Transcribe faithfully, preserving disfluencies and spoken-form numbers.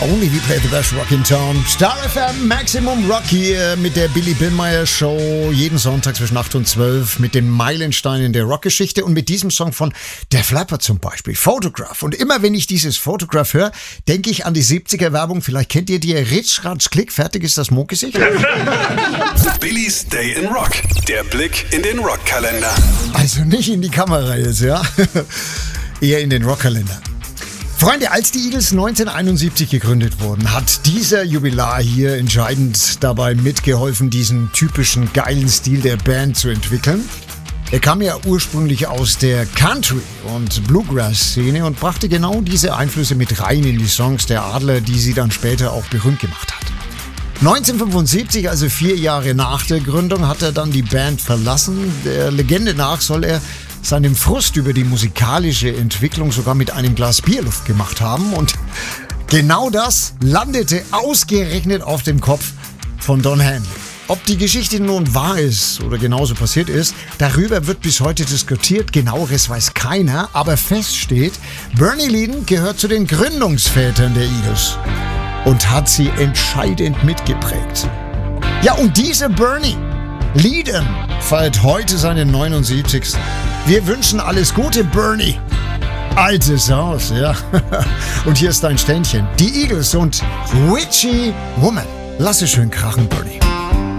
Only we play the best rock in town. Star F M, Maximum Rock hier mit der Billy Billmeyer Show. Jeden Sonntag zwischen acht und zwölf mit den Meilensteinen der Rockgeschichte und mit diesem Song von Def Leppard zum Beispiel, Photograph. Und immer wenn ich dieses Photograph höre, denke ich an die siebziger Werbung. Vielleicht kennt ihr die. Ritsch, Ratsch, Klick, fertig ist das Muckgesicht. Billys Day in Rock. Der Blick in den Rockkalender. Also nicht in die Kamera jetzt, ja. Eher in den Rockkalender. Freunde, als die Eagles neunzehnhunderteinundsiebzig gegründet wurden, hat dieser Jubilar hier entscheidend dabei mitgeholfen, diesen typischen geilen Stil der Band zu entwickeln. Er kam ja ursprünglich aus der Country- und Bluegrass-Szene und brachte genau diese Einflüsse mit rein in die Songs der Adler, die sie dann später auch berühmt gemacht hat. neunzehnhundertfünfundsiebzig, also vier Jahre nach der Gründung, hat er dann die Band verlassen. Der Legende nach soll er seinem Frust über die musikalische Entwicklung sogar mit einem Glas Bierluft gemacht haben. Und genau das landete ausgerechnet auf dem Kopf von Don Henley. Ob die Geschichte nun wahr ist oder genauso passiert ist, darüber wird bis heute diskutiert. Genaueres weiß keiner, aber fest steht, Bernie Leadon gehört zu den Gründungsvätern der Eagles und hat sie entscheidend mitgeprägt. Ja, und dieser Bernie Leadon feiert heute seinen neunundsiebzigsten Wir wünschen alles Gute, Bernie. Altes Haus, ja. Und hier ist dein Ständchen. Die Eagles und Witchy Woman. Lass es schön krachen, Bernie.